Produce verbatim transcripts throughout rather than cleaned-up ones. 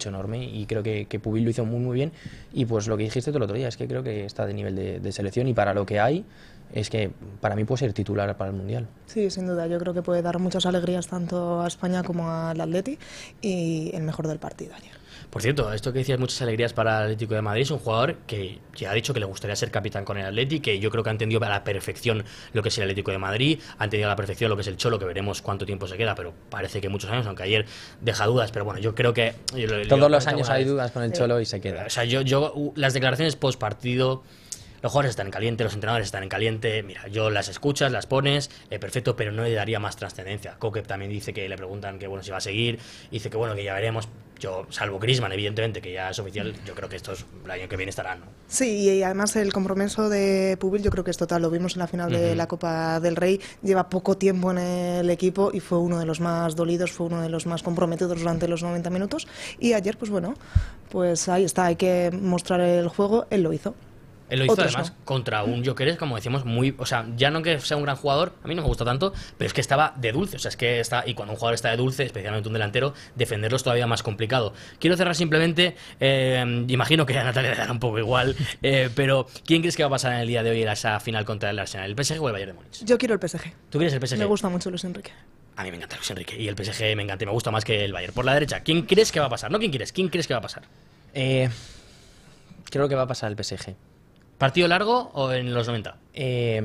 techo enorme y creo que, que Pubil lo hizo muy muy bien. Y pues lo que dijiste tú el otro día, es que creo que está de nivel de, de selección y para lo que hay, es que para mí puede ser titular para el Mundial. Sí, sin duda, yo creo que puede dar muchas alegrías tanto a España como al Atleti y el mejor del partido ayer. Por cierto, esto que decías, muchas alegrías para el Atlético de Madrid, es un jugador que ya ha dicho que le gustaría ser capitán con el Atleti, que yo creo que ha entendido a la perfección lo que es el Atlético de Madrid, ha entendido a la perfección lo que es el Cholo, que veremos cuánto tiempo se queda, pero parece que muchos años, aunque ayer deja dudas, pero bueno, yo creo que... Yo, Todos yo, los años hay vez, dudas con el Cholo y se queda. O sea, yo, yo las declaraciones post partido... Los jugadores están en caliente, los entrenadores están en caliente. Mira, yo las escuchas, las pones, eh, perfecto, pero no le daría más trascendencia. Coque también dice que le preguntan que bueno si va a seguir, dice que bueno que ya veremos. Yo, salvo Griezmann, evidentemente, que ya es oficial, yo creo que estos el año que viene estarán, ¿no? Sí, y además el compromiso de Pubil yo creo que es total. Lo vimos en la final de uh-huh. la Copa del Rey. Lleva poco tiempo en el equipo y fue uno de los más dolidos, fue uno de los más comprometidos durante los noventa minutos. Y ayer, pues bueno, pues ahí está, hay que mostrar el juego, él lo hizo. Él lo hizo Otros además no. contra un Gyökeres, como decíamos, muy... O sea, ya no que sea un gran jugador, a mí no me gusta tanto, pero es que estaba de dulce. O sea, es que está... Y cuando un jugador está de dulce, especialmente un delantero, defenderlo es todavía más complicado. Quiero cerrar simplemente... Eh, imagino que a Natalia le dará un poco igual, eh, pero ¿quién crees que va a pasar en el día de hoy en esa final contra el Arsenal? ¿El P S G o el Bayern de Múnich? Yo quiero el P S G. ¿Tú quieres el P S G? Me gusta mucho Luis Enrique. A mí me encanta Luis Enrique. Y el P S G me encanta y me gusta más que el Bayern. Por la derecha, ¿quién crees que va a pasar? No quién quieres, ¿quién crees que va a pasar? Eh, creo que va a pasar el P S G. ¿Partido largo o en los noventa? Eh,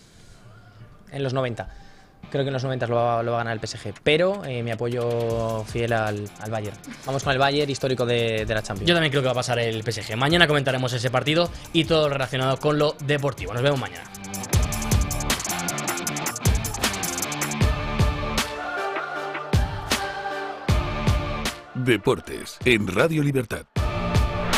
en los noventa. Creo que en los noventa lo va, lo va a ganar el P S G. Pero eh, mi apoyo fiel al, al Bayern. Vamos con el Bayern, histórico de, de la Champions. Yo también creo que va a pasar el P S G. Mañana comentaremos ese partido y todo lo relacionado con lo deportivo. Nos vemos mañana. Deportes en Radio Libertad.